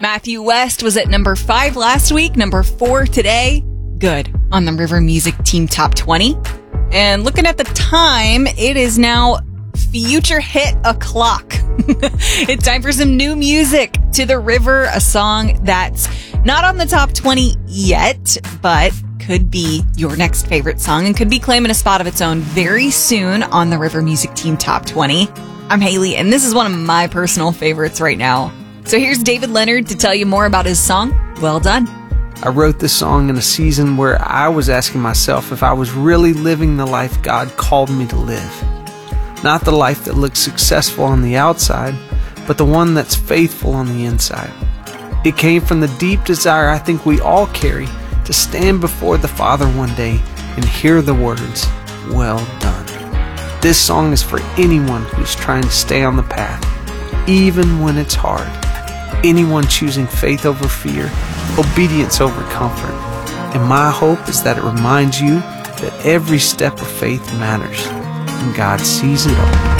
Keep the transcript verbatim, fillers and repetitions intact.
Matthew West was at number five last week, number four today. Good on the River Music Team Top twenty. And looking at the time, it is now future hit o'clock. It's time for some new music to the river, a song that's not on the top twenty yet, but could be your next favorite song and could be claiming a spot of its own very soon on the River Music Team Top twenty. I'm Haley, and this is one of my personal favorites right now. So here's David Leonard to tell you more about his song, Well Done. I wrote this song in a season where I was asking myself if I was really living the life God called me to live. Not the life that looks successful on the outside, but the one that's faithful on the inside. It came from the deep desire I think we all carry to stand before the Father one day and hear the words, well done. This song is for anyone who's trying to stay on the path, even when it's hard. Anyone choosing faith over fear, obedience over comfort. And my hope is that it reminds you that every step of faith matters, and God sees it all.